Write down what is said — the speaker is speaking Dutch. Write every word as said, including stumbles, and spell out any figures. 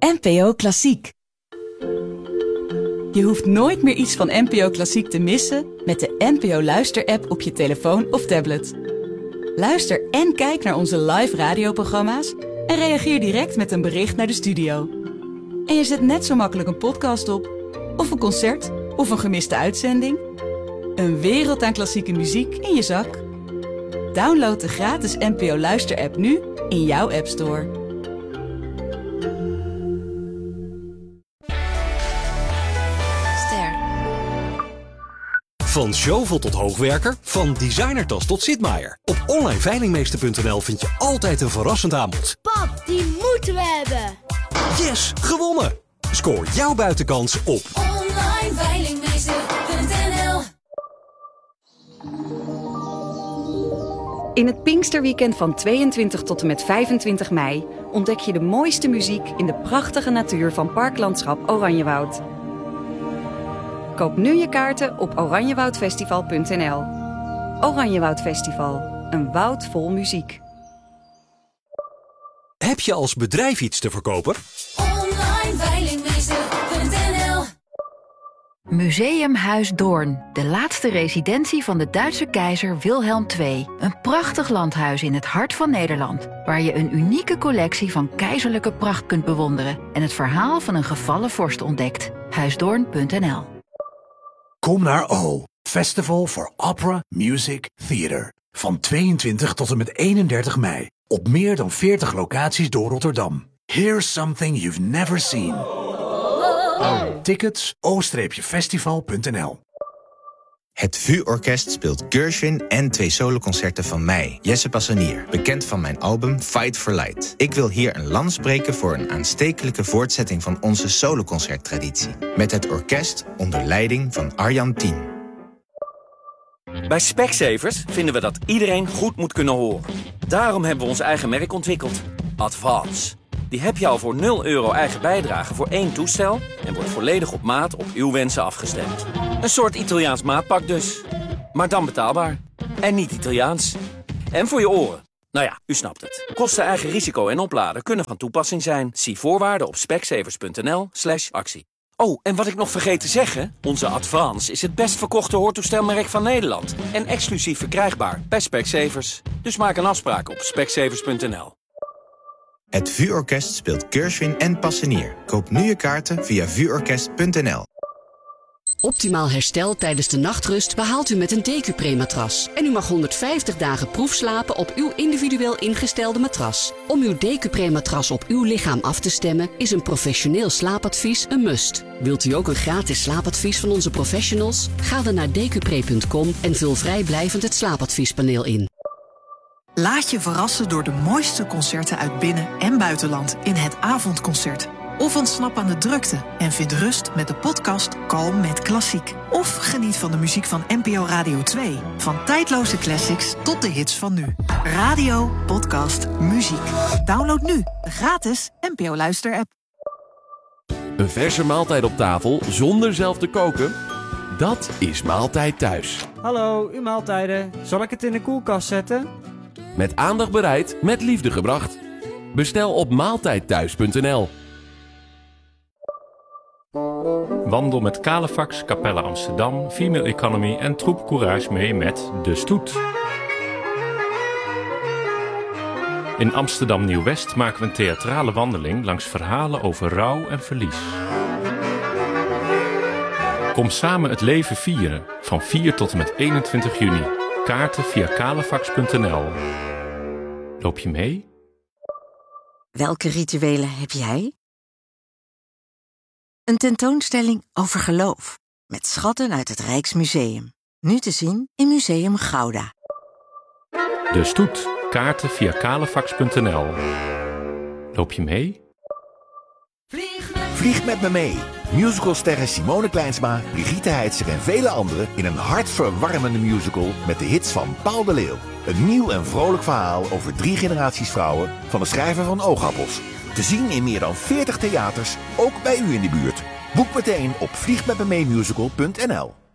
N P O Klassiek. Je hoeft nooit meer iets van N P O Klassiek te missen met de N P O Luister-app op je telefoon of tablet. Luister en kijk naar onze live radioprogramma's en reageer direct met een bericht naar de studio. En je zet net zo makkelijk een podcast op, of een concert, of een gemiste uitzending. Een wereld aan klassieke muziek in je zak. Download de gratis N P O Luister-app nu in jouw App Store. Van Zjovel tot hoogwerker, van designertas tot Sitmaier. Op online veilingmeester punt n l vind je altijd een verrassend aanbod. Pap, die moeten we hebben. Yes, gewonnen! Scoor jouw buitenkans op online veilingmeester punt n l. In het Pinksterweekend van tweeëntwintig tot en met vijfentwintig mei ontdek je de mooiste muziek in de prachtige natuur van Parklandschap Oranjewoud. Koop nu je kaarten op oranjewoudfestival punt n l. Oranjewoud Festival, een woud vol muziek. Heb je als bedrijf iets te verkopen? online veilingmeester punt n l. Museumhuis Doorn, de laatste residentie van de Duitse keizer Wilhelm de Tweede. Een prachtig landhuis in het hart van Nederland, waar je een unieke collectie van keizerlijke pracht kunt bewonderen en het verhaal van een gevallen vorst ontdekt. huisdoorn punt n l. Kom naar O, Festival for Opera, Music, Theater. Van tweeëntwintig tot en met eenendertig mei. Op meer dan veertig locaties door Rotterdam. Here's something you've never seen. Tickets o festival punt n l. Het V U-orkest speelt Gershwin en twee soloconcerten van mij, Jesse Passanier, bekend van mijn album Fight for Light. Ik wil hier een lans breken voor een aanstekelijke voortzetting van onze soloconcerttraditie. Met het orkest onder leiding van Arjan Tien. Bij Specsavers vinden we dat iedereen goed moet kunnen horen. Daarom hebben we ons eigen merk ontwikkeld, Advance. Die heb je al voor nul euro eigen bijdrage voor één toestel en wordt volledig op maat op uw wensen afgestemd. Een soort Italiaans maatpak dus. Maar dan betaalbaar. En niet Italiaans. En voor je oren. Nou ja, u snapt het. Kosten, eigen risico en opladen kunnen van toepassing zijn. Zie voorwaarden op specsavers punt n l slash actie. Oh, en wat ik nog vergeet te zeggen. Onze Advance is het best verkochte hoortoestelmerk van Nederland. En exclusief verkrijgbaar bij Specsavers. Dus maak een afspraak op specsavers punt n l. Het V U-orkest speelt Gershwin en Passanier. Koop nu je kaarten via v u orkest punt n l. Optimaal herstel tijdens de nachtrust behaalt u met een Decupre-matras. En u mag honderdvijftig dagen proefslapen op uw individueel ingestelde matras. Om uw Decupre-matras op uw lichaam af te stemmen is een professioneel slaapadvies een must. Wilt u ook een gratis slaapadvies van onze professionals? Ga dan naar decupre punt com en vul vrijblijvend het slaapadviespaneel in. Laat je verrassen door de mooiste concerten uit binnen- en buitenland in het avondconcert. Of ontsnap aan de drukte en vind rust met de podcast Kalm met Klassiek. Of geniet van de muziek van N P O Radio twee. Van tijdloze classics tot de hits van nu. Radio, podcast, muziek. Download nu de gratis N P O Luister-app. Een verse maaltijd op tafel zonder zelf te koken? Dat is Maaltijd Thuis. Hallo, uw maaltijden. Zal ik het in de koelkast zetten? Met aandacht bereid, met liefde gebracht. Bestel op maaltijdthuis punt n l. Wandel met Kalefax, Capelle Amsterdam, Female Economy en Troep Courage mee met De Stoet. In Amsterdam Nieuw-West maken we een theatrale wandeling langs verhalen over rouw en verlies. Kom samen het leven vieren, van vier tot en met eenentwintig juni. Kaarten via kalefax punt n l. Loop je mee? Welke rituelen heb jij? Een tentoonstelling over geloof, met schatten uit het Rijksmuseum. Nu te zien in Museum Gouda. De Stoet. Kaarten via kalefax punt n l. Loop je mee? Vlieg met me mee. Musicalsterren Simone Kleinsma, Brigitte Heitzer en vele anderen in een hartverwarmende musical met de hits van Paul de Leeuw. Een nieuw en vrolijk verhaal over drie generaties vrouwen van de schrijver van Oogappels. Te zien in meer dan veertig theaters, ook bij u in de buurt. Boek meteen op vlieg met me mee musical punt n l.